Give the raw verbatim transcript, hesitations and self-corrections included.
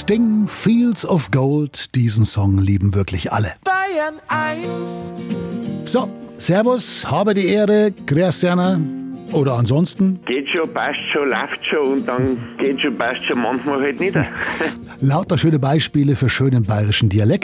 Sting, Fields of Gold. Diesen Song lieben wirklich alle. Bayern eins. So, servus, habe die Ehre, grüß Jana. Oder ansonsten? Geht schon, passt schon, läuft schon und dann geht schon, passt schon, manchmal halt nicht. Lauter schöne Beispiele für schönen bayerischen Dialekt.